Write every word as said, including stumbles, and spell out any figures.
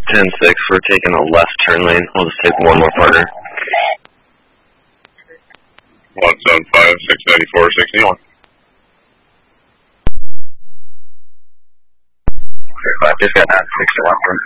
ten six, we're taking a left turn lane. We'll just take one more partner. one seven five, six nine four, sixty-one. Okay, I just got nine six one.